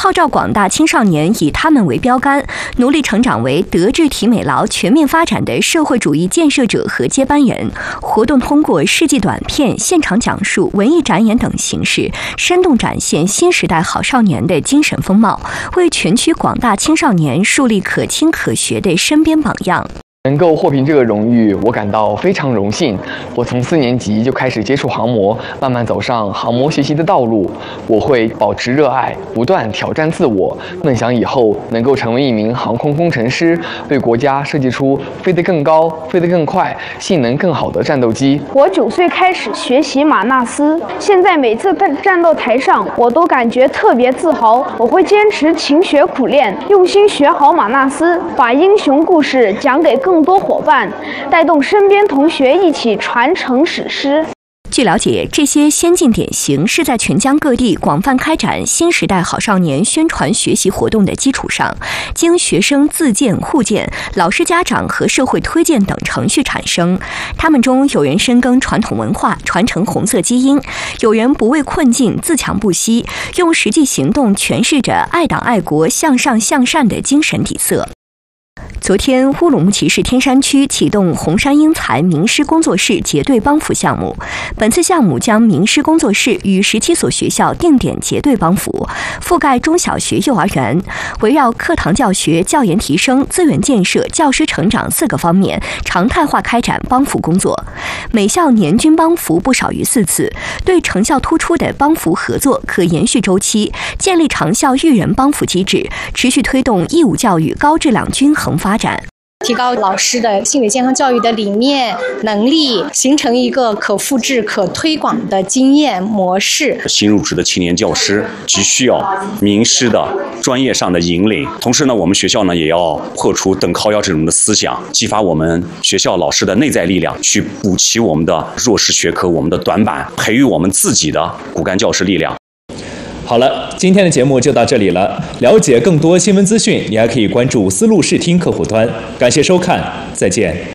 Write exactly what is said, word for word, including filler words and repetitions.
号召广大青少年以他们为标杆，努力成长为德智体美劳全面发展的社会主义建设者和接班人。活动通过事迹短片、现场讲述、文艺展演等形式，生动展现新时代好少年的精神风貌，为全区广大青少年树立可亲可学的身边榜样。 能够获评这个荣誉，我感到非常荣幸。我从四年级就开始接触航模，慢慢走上航模学习的道路。我会保持热爱，不断挑战自我，梦想以后能够成为一名航空工程师，为国家设计出飞得更高、飞得更快、性能更好的战斗机。 我九岁开始学习马纳斯，现在每次在战斗台上，我都感觉特别自豪。我会坚持勤学苦练，用心学好马纳斯，把英雄故事讲给更更多伙伴，带动身边同学一起传承史诗。 据了解，这些先进典型是在全疆各地广泛开展新时代好少年宣传学习活动的基础上，经学生自荐、互荐、老师、家长和社会推荐等程序产生。他们中有人深耕传统文化，传承红色基因；有人不畏困境，自强不息，用实际行动诠释着爱党爱国、向上向善的精神底色。昨天，乌鲁木齐市天山区启动红山英才名师工作室结对帮扶项目。本次项目将名师工作室与十七所学校定点结对帮扶，覆盖中小学、幼儿园，围绕课堂教学、教研提升、资源建设、教师成长四个方面，常态化开展帮扶工作。每校年均帮扶不少于四次，对成效突出的帮扶合作可延续周期，建立长效育人帮扶机制，持续推动义务教育高质量均衡发展。 提高老师的心理健康教育的理念能力，形成一个可复制可推广的经验模式。 新入职的青年教师急需要名师的专业上的引领，同时呢，我们学校呢也要破除等靠腰这种的思想，激发我们学校老师的内在力量，去补齐我们的弱势学科、我们的短板，培育我们自己的骨干教师力量。 好了，今天的节目就到这里了。了解更多新闻资讯，你还可以关注丝路视听客户端。感谢收看，再见。